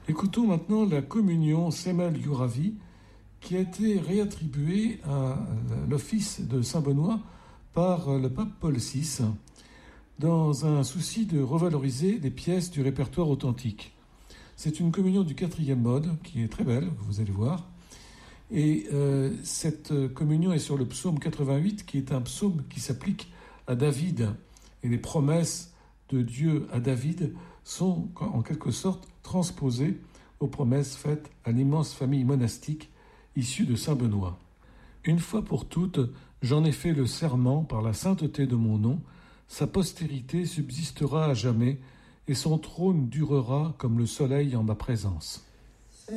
Écoutons maintenant la communion Semel Youravi qui a été réattribuée à l'office de Saint-Benoît par le pape Paul VI dans un souci de revaloriser des pièces du répertoire authentique. C'est une communion du 4e mode qui est très belle, vous allez voir. Et cette communion est sur le psaume 88 qui est un psaume qui s'applique à David. Et les promesses de Dieu à David sont en quelque sorte transposées aux promesses faites à l'immense famille monastique issue de Saint-Benoît. Une fois pour toutes, j'en ai fait le serment par la sainteté de mon nom, sa postérité subsistera à jamais et son trône durera comme le soleil en ma présence.